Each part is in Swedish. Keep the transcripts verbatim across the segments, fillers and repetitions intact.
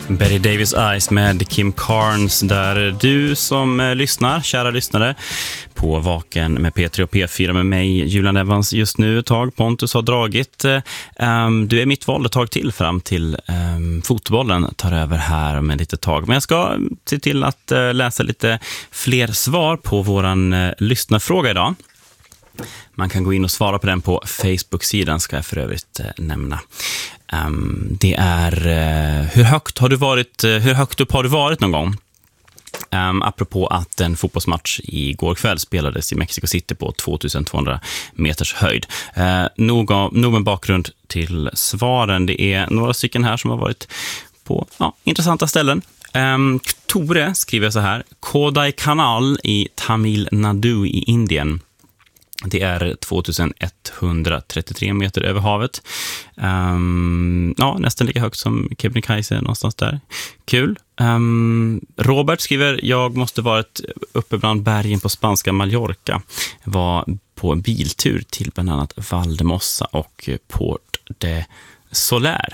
Betty Davis Eyes med Kim Carnes, där du som eh, lyssnar, kära lyssnare, på Vaken med P tre och P fyra med mig, Julian Evans, just nu ett tag. Pontus har dragit. Um, du är mitt val ett tag till fram till um, fotbollen tar över här med lite tag. Men jag ska se till att uh, läsa lite fler svar på våran uh, lyssnarfråga idag. Man kan gå in och svara på den på Facebook-sidan, ska jag för övrigt uh, nämna. Um, det är uh, hur högt har du varit uh, hur högt upp har du varit någon gång? Um, apropå att en fotbollsmatch igår kväll spelades i Mexico City på tvåtusentvåhundra meters höjd. Uh, nog, av, nog med bakgrund till svaren. Det är några stycken här som har varit på ja, intressanta ställen. Um, Tore skriver så här: Kodaikanal i Tamil Nadu i Indien. Det är tvåtusenetthundratrettiotre meter över havet. Um, ja, nästan lika högt som Kebnekaise någonstans där. Kul. Um, Robert skriver: jag måste varit uppe bland bergen på spanska Mallorca. Var på en biltur till bland annat Valdemossa och Port de Soler.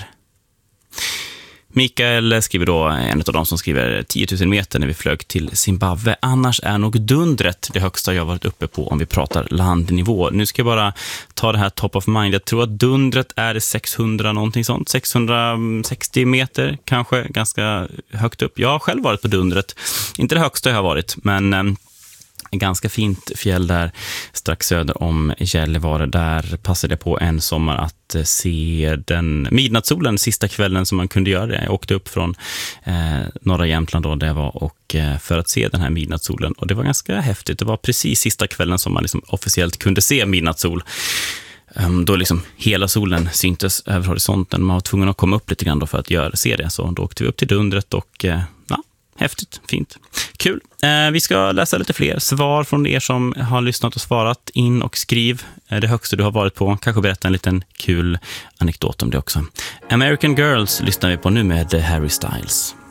Mikael skriver då, en av de som skriver tio tusen meter när vi flög till Zimbabwe. Annars är nog Dundret det högsta jag varit uppe på om vi pratar landnivå. Nu ska jag bara ta det här top of mind. Jag tror att Dundret är sexhundra någonting sånt. sexhundrasextio meter kanske, ganska högt upp. Jag har själv varit på Dundret. Inte det högsta jag har varit, men ganska fint fjäll där strax söder om Gällivare. Där passade jag på en sommar att se den midnattssolen sista kvällen som man kunde göra det. Jag åkte upp från eh, norra Jämtland då där jag var och eh, för att se den här midnattssolen, och det var ganska häftigt. Det var precis sista kvällen som man liksom officiellt kunde se midnattssol. Um, då liksom hela solen syntes över horisonten. Man var tvungen att komma upp lite grann då för att göra, se det. Så då åkte vi upp till Dundret och eh, ja, häftigt, fint. Kul. Eh, vi ska läsa lite fler svar från er som har lyssnat och svarat. In och skriv eh, det högsta du har varit på. Kanske berätta en liten kul anekdot om det också. American Girls lyssnar vi på nu med Harry Styles.